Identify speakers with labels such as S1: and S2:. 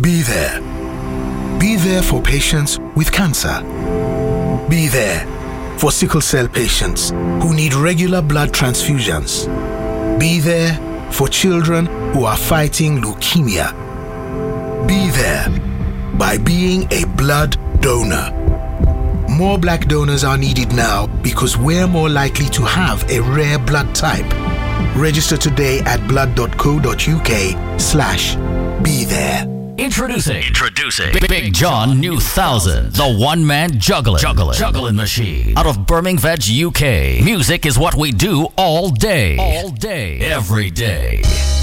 S1: Be there. Be there for patients with cancer. Be there for sickle cell patients who need regular blood transfusions. Be there for children who are fighting leukemia. Be there by being a blood donor. More black donors are needed now because we're more likely to have a rare blood type. Register today at blood.co.uk/be there.
S2: Introducing Big John New 1000, the one-man juggling machine. Out of Birmingham, UK. Music is what we do all day, every day.